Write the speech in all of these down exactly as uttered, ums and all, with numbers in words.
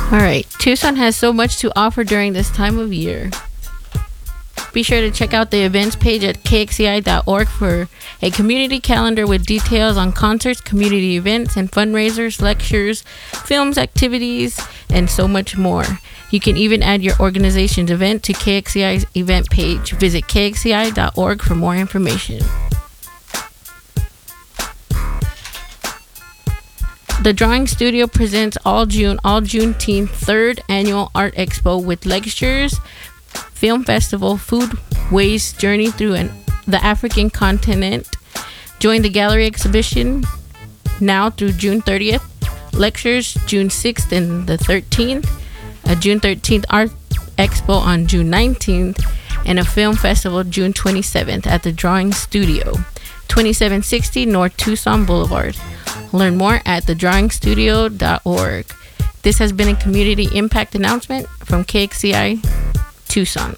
All right, Tucson has so much to offer during this time of year. Be sure to check out the events page at k x e i dot org for a community calendar with details on concerts, community events, and fundraisers, lectures, films, activities, and so much more. You can even add your organization's event to K X E I's event page. Visit k x e i dot org for more information. The Drawing Studio presents All June, All Juneteenth third Annual Art Expo with lectures, film festival, food waste journey through an, the African continent. Join the gallery exhibition now through June thirtieth. Lectures June sixth and the thirteenth. A June thirteenth Art Expo on June nineteenth. And a film festival June twenty-seventh at the Drawing Studio, twenty-seven sixty North Tucson Boulevard. Learn more at the drawing studio dot org. This has been a community impact announcement from K X E I Tucson.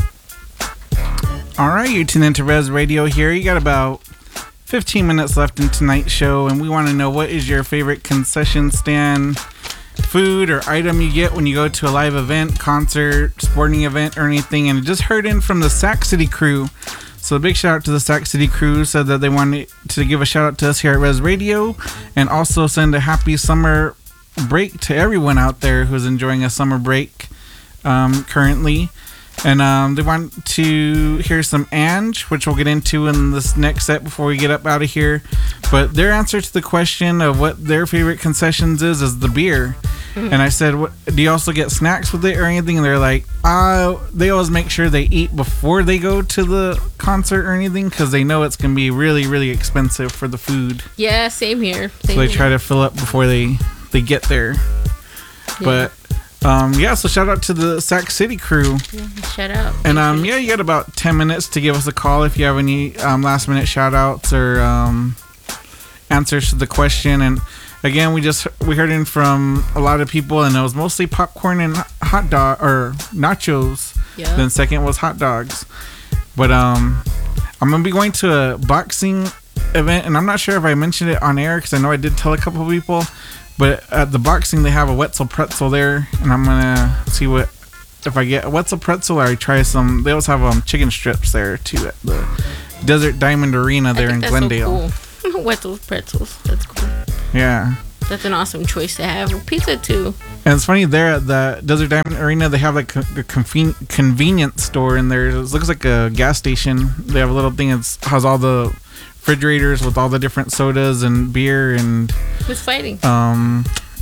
All right, you're tuned into Res Radio here. You got about fifteen minutes left in tonight's show, and we want to know, what is your favorite concession stand food or item you get when you go to a live event, concert, sporting event, or anything? And it just heard in from the Sac City crew. So a big shout out to the Sac City crew. Said that they wanted to give a shout out to us here at Res Radio, and also send a happy summer break to everyone out there who's enjoying a summer break um, currently. And um, they want to hear some Ange, which we'll get into in this next set before we get up out of here. But their answer to the question of what their favorite concessions is, is the beer. Mm. And I said, what, do you also get snacks with it or anything? And they're like, uh, they always make sure they eat before they go to the concert or anything, because they know it's going to be really, really expensive for the food. Yeah, same here. Same so they here. try to fill up before they, they get there. Yeah. But... Um, yeah, so shout out to the Sac City crew. Yeah, shout out. And um, yeah, you got about ten minutes to give us a call if you have any um, last minute shout outs or um, answers to the question. And again, we just we heard in from a lot of people, and it was mostly popcorn and hot dog or nachos. Yeah. Then second was hot dogs. But um, I'm gonna be going to a boxing event, and I'm not sure if I mentioned it on air because I know I did tell a couple of people. But at the boxing, they have a Wetzel pretzel there, and I'm gonna see what if I get a Wetzel pretzel or I try some. They also have um chicken strips there too at the Desert Diamond Arena there in that's Glendale. So cool. Wetzel pretzels, that's cool. Yeah, that's an awesome choice to have. Pizza too. And it's funny, there at the Desert Diamond Arena, they have like a, a conven- convenience store in there. It looks like a gas station. They have a little thing that has all the refrigerators with all the different sodas and beer. And who's fighting? Um,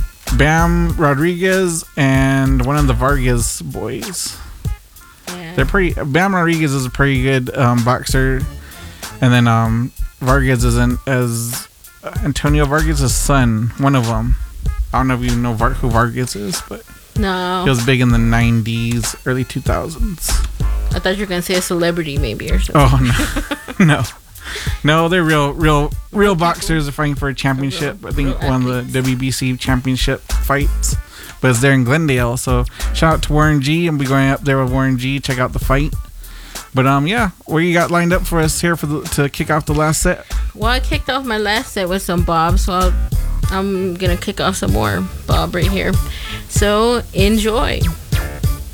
Bam Rodriguez and one of the Vargas boys. Yeah. They're pretty. Bam Rodriguez is a pretty good um, boxer, and then um, Vargas is an, as uh, Antonio Vargas' son. One of them. I don't know if you know Var- who Vargas is, but no, he was big in the nineties, early two thousands. I thought you were gonna say a celebrity, maybe, or something. Oh no, no. No, they're real, real, real boxers. They're fighting for a championship. I think one of the W B C championship fights, but it's there in Glendale. So shout out to Warren G. I'm be going up there with Warren G. Check out the fight. But um, yeah, what you got lined up for us here for the, to kick off the last set? Well, I kicked off my last set with some Bob, so I'll, I'm gonna kick off some more Bob right here. So enjoy.